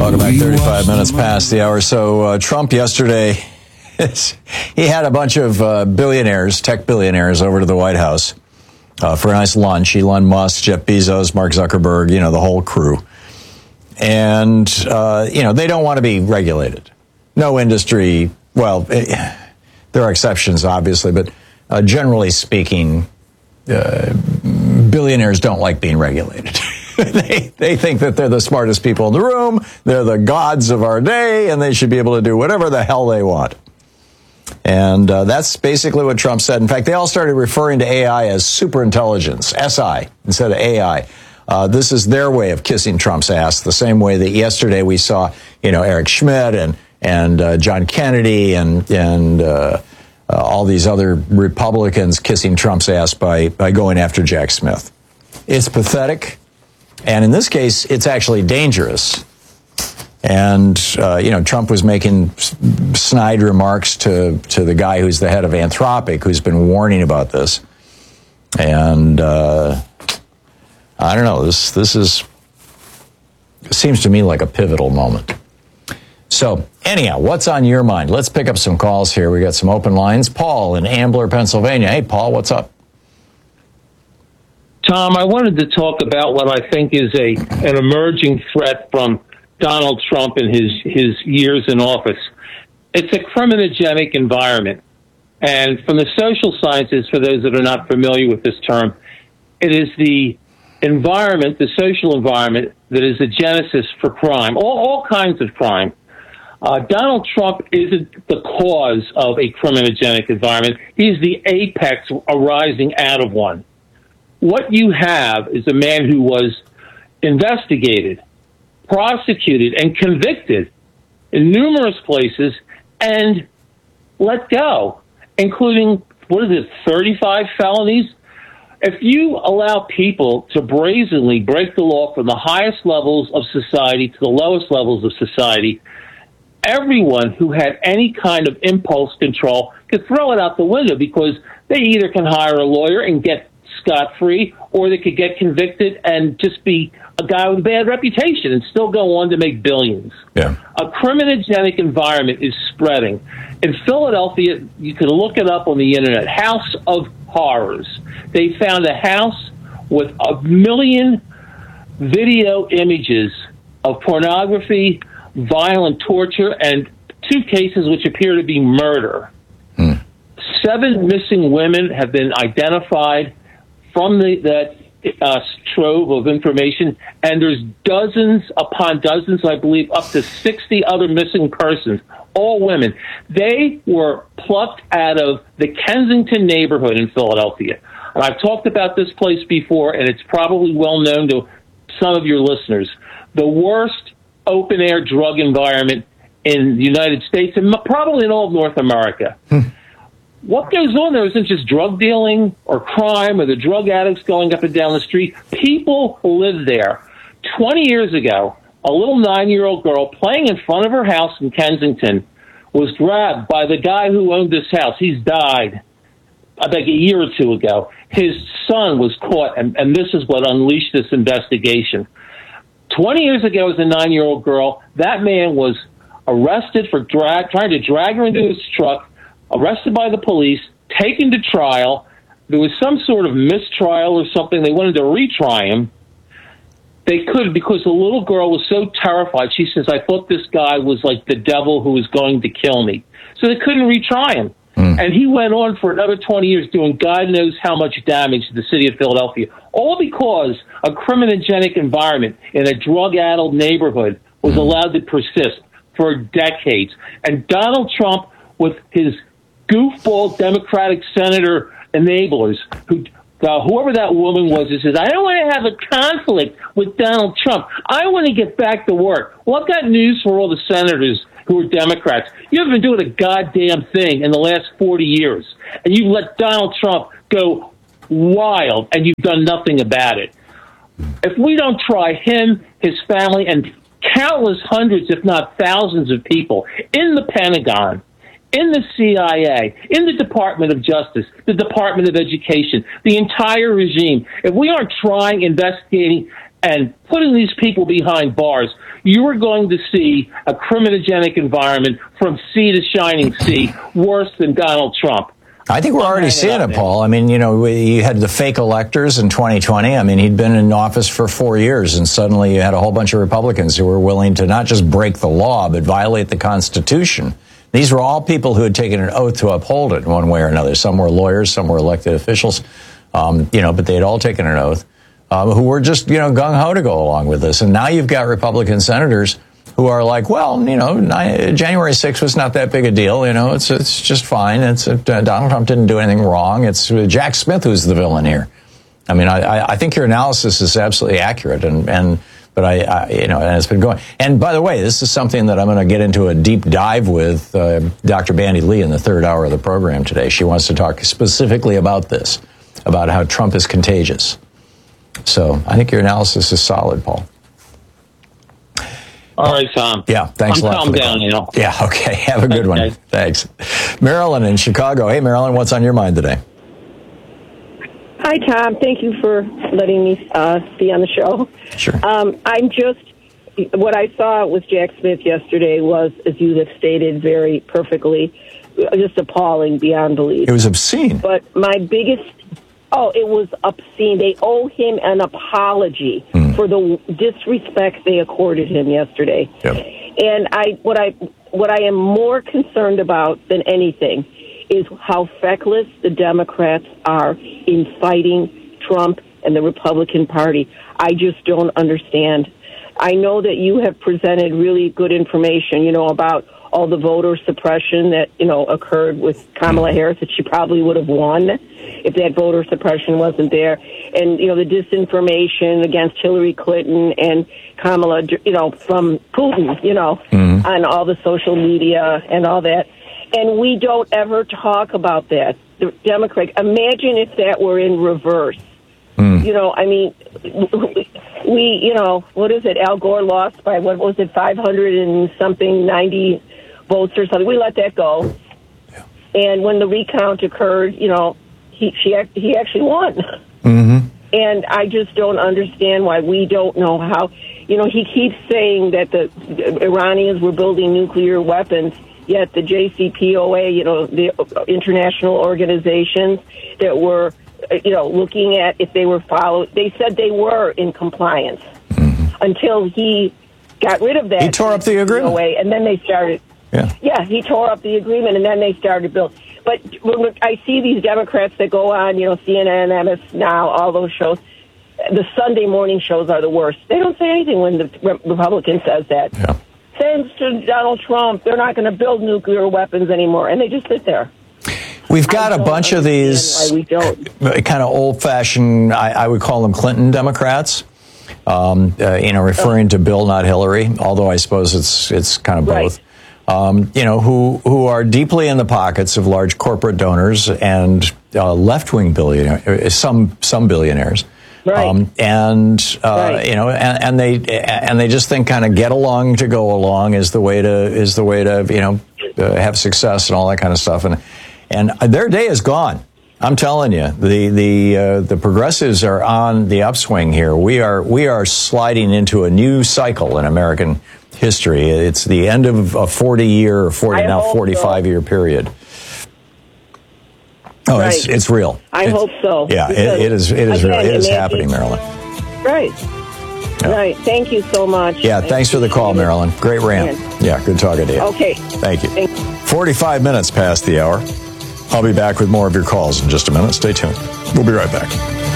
Welcome back. 35 minutes past the hour. So Trump yesterday, he had a bunch of billionaires, tech billionaires, over to the White House for a nice lunch. Elon Musk, Jeff Bezos, Mark Zuckerberg, the whole crew. And, they don't want to be regulated. No industry, well, there are exceptions, obviously, but generally speaking, billionaires don't like being regulated. They think that they're the smartest people in the room, they're the gods of our day, and they should be able to do whatever the hell they want. And that's basically what Trump said. In fact, they all started referring to AI as superintelligence, SI, instead of AI. This is their way of kissing Trump's ass, the same way that yesterday we saw, Eric Schmidt and John Kennedy and all these other Republicans kissing Trump's ass by going after Jack Smith. It's pathetic. And in this case, it's actually dangerous. And, Trump was making snide remarks to the guy who's the head of Anthropic, who's been warning about this. And I don't know, this seems to me like a pivotal moment. So anyhow, what's on your mind? Let's pick up some calls here. We got some open lines. Paul in Ambler, Pennsylvania. Hey, Paul, what's up? Tom, I wanted to talk about what I think is an emerging threat from Donald Trump in his years in office. It's a criminogenic environment. And from the social sciences, for those that are not familiar with this term, it is the environment, the social environment, that is the genesis for crime, all kinds of crime. Donald Trump isn't the cause of a criminogenic environment. He's the apex arising out of one. What you have is a man who was investigated, prosecuted, and convicted in numerous places and let go, including, 35 felonies? If you allow people to brazenly break the law from the highest levels of society to the lowest levels of society, everyone who had any kind of impulse control could throw it out the window, because they either can hire a lawyer and get scot-free, or they could get convicted and just be a guy with a bad reputation and still go on to make billions. Yeah. A criminogenic environment is spreading. In Philadelphia, you can look it up on the internet, House of Horrors. They found a house with 1 million video images of pornography, violent torture, and 2 cases which appear to be murder. 7 missing women have been identified from that trove of information, and there's dozens upon dozens, I believe, up to 60 other missing persons, all women. They were plucked out of the Kensington neighborhood in Philadelphia. And I've talked about this place before, and it's probably well known to some of your listeners. The worst open-air drug environment in the United States, and probably in all of North America. What goes on there isn't just drug dealing or crime or the drug addicts going up and down the street. People live there. 20 years ago, a little 9-year-old girl playing in front of her house in Kensington was grabbed by the guy who owned this house. He's died, I think, a year or 2 ago. His son was caught, and this is what unleashed this investigation. 20 years ago, as a 9-year-old girl, that man was arrested for trying to drag her into his truck, arrested by the police, taken to trial. There was some sort of mistrial or something. They wanted to retry him. They couldn't, because the little girl was so terrified. She says, I thought this guy was like the devil who was going to kill me. So they couldn't retry him. And he went on for another 20 years doing God knows how much damage to the city of Philadelphia, all because a criminogenic environment in a drug-addled neighborhood was allowed to persist for decades. And Donald Trump, with his goofball Democratic senator enablers, whoever that woman was, who says, I don't want to have a conflict with Donald Trump. I want to get back to work. Well, I've got news for all the senators who are Democrats. You haven't been doing a goddamn thing in the last 40 years, and you let Donald Trump go wild, and you've done nothing about it. If we don't try him, his family, and countless hundreds, if not thousands of people in the Pentagon, in the CIA, in the Department of Justice, the Department of Education, the entire regime, if we aren't trying, investigating, and putting these people behind bars, you are going to see a criminogenic environment from sea to shining sea, worse than Donald Trump. I think we're already seeing it, Paul. I mean, you had the fake electors in 2020. I mean, he'd been in office for 4 years, and suddenly you had a whole bunch of Republicans who were willing to not just break the law, but violate the Constitution. These were all people who had taken an oath to uphold it in one way or another. Some were lawyers, some were elected officials, but they had all taken an oath, who were just, gung-ho to go along with this. And now you've got Republican senators who are like, well, January 6th was not that big a deal. It's just fine. Donald Trump didn't do anything wrong. It's Jack Smith who's the villain here. I mean, I think your analysis is absolutely accurate, but and it's been going. And by the way, this is something that I'm going to get into a deep dive with Dr. Bandy Lee in the third hour of the program today. She wants to talk specifically about this, about how Trump is contagious. So I think your analysis is solid, Paul. All right, Tom. Yeah, thanks a lot. Calm down, Yeah, okay. Have a good one. Thanks. Marilyn in Chicago. Hey, Marilyn, what's on your mind today? Hi, Tom. Thank you for letting me be on the show. Sure. What I saw with Jack Smith yesterday was, as you have stated very perfectly, just appalling beyond belief. It was obscene. But it was obscene. They owe him an apology for the disrespect they accorded him yesterday. Yep. And what I am more concerned about than anything is how feckless the Democrats are in fighting Trump and the Republican Party. I just don't understand. I know that you have presented really good information, about all the voter suppression that, occurred with Kamala Harris, that she probably would have won if that voter suppression wasn't there. And, the disinformation against Hillary Clinton and Kamala, from Putin, on all the social media and all that. And we don't ever talk about that. The Democrats, imagine if that were in reverse. What is it? Al Gore lost by, 500 and something, 90 votes or something. We let that go. Yeah. And when the recount occurred, he actually won. Mm-hmm. And I just don't understand why we don't know how. He keeps saying that the Iranians were building nuclear weapons, yet the JCPOA, the international organizations that were, looking at if they were followed, they said they were in compliance until he got rid of that. He tore up the agreement. And then they started. Yeah, he tore up the agreement, and then they started building. But when I see these Democrats that go on, CNN, MS Now, all those shows, the Sunday morning shows are the worst. They don't say anything when the Republican says that. Yeah. Thanks to Donald Trump, they're not going to build nuclear weapons anymore, and they just sit there. We've got a bunch of these kind of old-fashioned, I would call them Clinton Democrats, referring to Bill, not Hillary, although I suppose it's kind of both. Right. Who are deeply in the pockets of large corporate donors and left-wing billionaires, some billionaires. Right. And they just think kind of get along to go along is the way to have success and all that kind of stuff. And their day is gone. I'm telling you, the progressives are on the upswing here. We are sliding into a new cycle in American history. It's the end of a 45-year period. Oh, right. It's real. I hope so. Yeah, it is real. It is happening, Marilyn. Right. Yeah. Right. Thank you so much. Yeah, thanks for the call, Marilyn. Great rant. Yeah, good talking to you. Okay. Thank you. 45 minutes past the hour. I'll be back with more of your calls in just a minute. Stay tuned. We'll be right back.